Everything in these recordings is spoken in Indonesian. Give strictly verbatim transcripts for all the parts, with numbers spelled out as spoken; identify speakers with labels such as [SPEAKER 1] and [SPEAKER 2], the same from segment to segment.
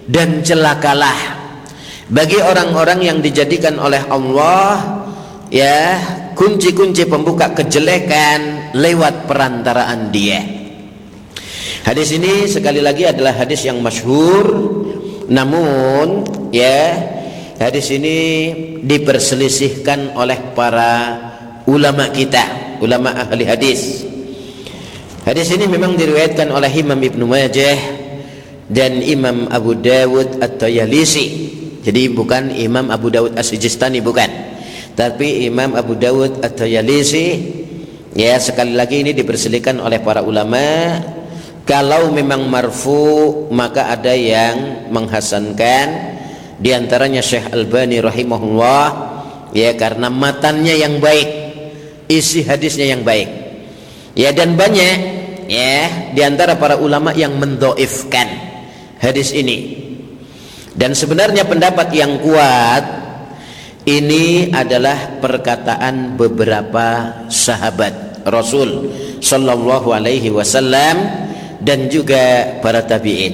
[SPEAKER 1] dan celakalah bagi orang-orang yang dijadikan oleh Allah ya kunci-kunci pembuka kejelekan lewat perantaraan dia. Hadis ini sekali lagi adalah hadis yang masyhur, namun ya hadis ini diperselisihkan oleh para ulama kita, ulama ahli hadis. Hadis ini memang diriwayatkan oleh Imam Ibnu Majah dan Imam Abu Dawud At-Tayalisi. Jadi bukan Imam Abu Dawud As-Sijistani, bukan, tapi Imam Abu Dawud At-Tayalisi. Ya, sekali lagi ini diperselisihkan oleh para ulama. Kalau memang marfu, maka ada yang menghasankan, di antaranya Syekh Albani rahimahullah, ya karena matannya yang baik, isi hadisnya yang baik. Ya, dan banyak ya di antara para ulama yang mendhaifkan hadis ini. Dan sebenarnya pendapat yang kuat ini adalah perkataan beberapa sahabat Rasul sallallahu alaihi wasallam dan juga para tabi'in.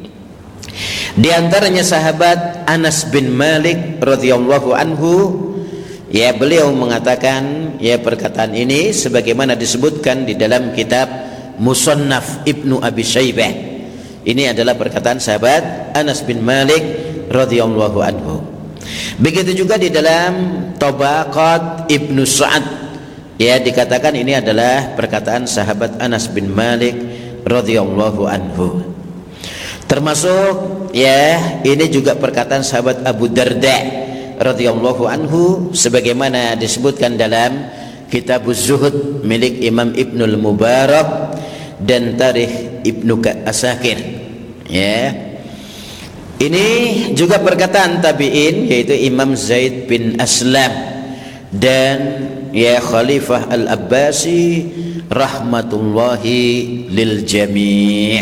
[SPEAKER 1] Di antaranya sahabat Anas bin Malik radhiyallahu anhu, ya beliau mengatakan ya perkataan ini sebagaimana disebutkan di dalam kitab Musannaf Ibnu Abi Syaibah. Ini adalah perkataan sahabat Anas bin Malik radhiyallahu anhu. Begitu juga di dalam Tabaqat Ibnu Sa'ad, ya dikatakan ini adalah perkataan sahabat Anas bin Malik radhiyallahu anhu. Termasuk ya ini juga perkataan sahabat Abu Darda radhiyallahu anhu sebagaimana disebutkan dalam Kitabuz Zuhud milik Imam Ibnul Mubarak dan Tarikh Ibnu Asakir. Ya. Ini juga perkataan tabi'in, yaitu Imam Zaid bin Aslam dan ya Khalifah Al-Abbasi rahmatullahi lil jami'.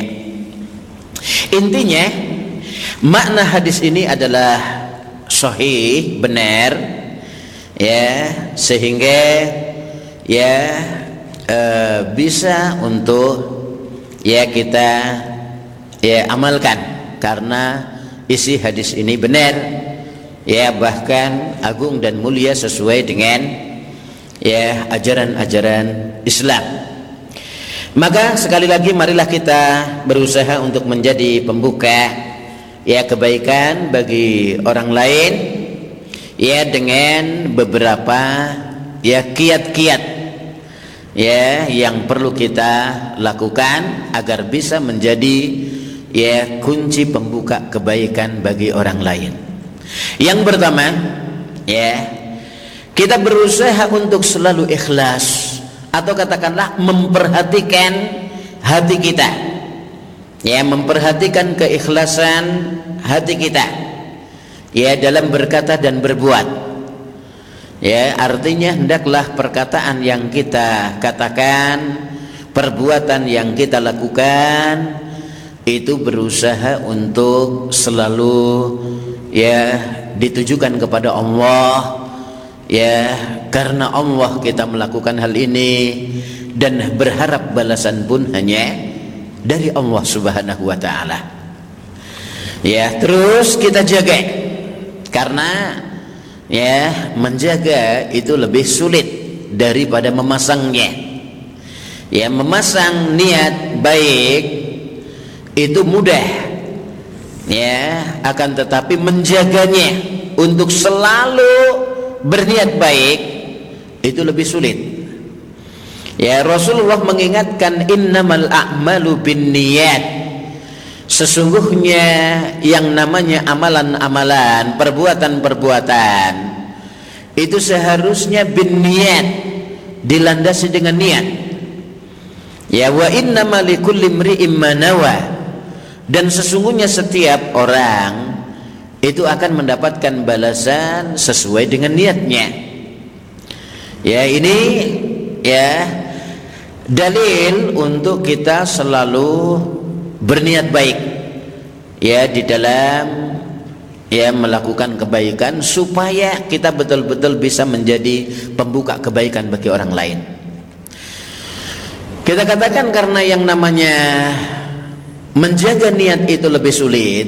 [SPEAKER 1] Intinya makna hadis ini adalah sahih, benar, ya sehingga ya e, bisa untuk ya kita ya amalkan karena isi hadis ini benar, ya bahkan agung dan mulia sesuai dengan ya ajaran-ajaran Islam. Maka sekali lagi marilah kita berusaha untuk menjadi pembuka ya kebaikan bagi orang lain ya dengan beberapa ya kiat-kiat ya yang perlu kita lakukan agar bisa menjadi ya kunci pembuka kebaikan bagi orang lain. Yang pertama ya kita berusaha untuk selalu ikhlas, atau katakanlah memperhatikan hati kita, ya memperhatikan keikhlasan hati kita, ya dalam berkata dan berbuat. Ya artinya hendaklah perkataan yang kita katakan, perbuatan yang kita lakukan itu berusaha untuk selalu ya ditujukan kepada Allah. Ya karena Allah kita melakukan hal ini dan berharap balasan pun hanya dari Allah Subhanahu wa taala. Ya terus kita jaga, karena ya menjaga itu lebih sulit daripada memasangnya. Ya memasang niat baik itu mudah, ya akan tetapi menjaganya untuk selalu berniat baik itu lebih sulit. Ya Rasulullah mengingatkan innamal a'malu binniyat, sesungguhnya yang namanya amalan-amalan, perbuatan-perbuatan itu seharusnya binniyat, dilandasi dengan niat. Ya wa innamal likulli imri'in ma nawa, dan sesungguhnya setiap orang itu akan mendapatkan balasan sesuai dengan niatnya. Ya ini ya dalil untuk kita selalu berniat baik ya di dalam ya melakukan kebaikan supaya kita betul-betul bisa menjadi pembuka kebaikan bagi orang lain. Kita katakan karena yang namanya menjaga niat itu lebih sulit,